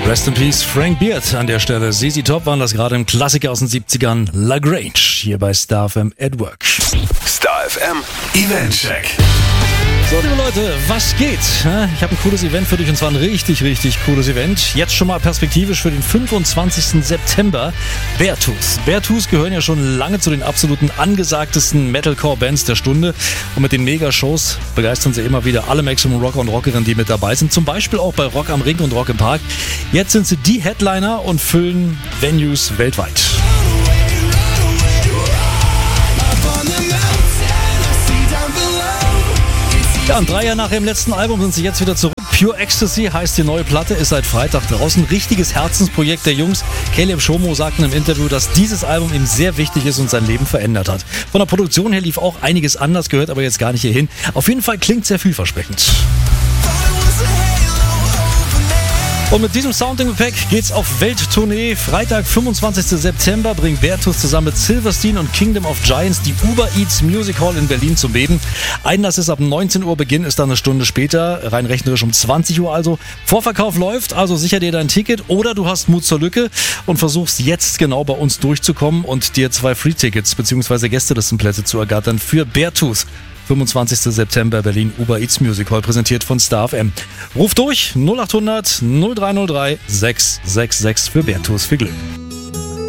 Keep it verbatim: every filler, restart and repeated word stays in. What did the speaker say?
Rest in Peace, Frank Beard an der Stelle. Z Z Top waren das gerade im Klassiker aus den siebzigern, La Grange, hier bei Star F M at Work. Star F M Event-Check. So, liebe Leute, was geht? Ich habe ein cooles Event für dich und zwar ein richtig, richtig cooles Event. Jetzt schon mal perspektivisch für den fünfundzwanzigsten September. Beartooth. Beartooth gehören ja schon lange zu den absoluten angesagtesten Metalcore-Bands der Stunde. Und mit den Mega-Shows begeistern sie immer wieder alle Maximum Rocker und Rockerinnen, die mit dabei sind. Zum Beispiel auch bei Rock am Ring und Rock im Park. Jetzt sind sie die Headliner und füllen Venues weltweit. Ja, und drei Jahre nach ihrem letzten Album sind sie jetzt wieder zurück. Pure Ecstasy heißt die neue Platte, ist seit Freitag draußen. Richtiges Herzensprojekt der Jungs. Caleb Shomo sagte in einem Interview, dass dieses Album ihm sehr wichtig ist und sein Leben verändert hat. Von der Produktion her lief auch einiges anders, gehört aber jetzt gar nicht hierhin. Auf jeden Fall klingt sehr vielversprechend. Und mit diesem Sound im Gepäck geht's auf Welttournee. Freitag, fünfundzwanzigsten September bringt Beartooth zusammen mit Silverstein und Kingdom of Giants die Uber Eats Music Hall in Berlin zum Beben. Einlass ist ab neunzehn Uhr, Beginn ist dann eine Stunde später, rein rechnerisch um zwanzig Uhr also. Vorverkauf läuft, also sicher dir dein Ticket oder du hast Mut zur Lücke und versuchst jetzt genau bei uns durchzukommen und dir zwei Free-Tickets bzw. Gästelistenplätze zu ergattern für Beartooth. fünfundzwanzigsten September Berlin Uber Eats Music Hall, präsentiert von Star F M. Ruf durch null acht hundert null drei null drei sechs sechs sechs für Beartooth. Viel Glück.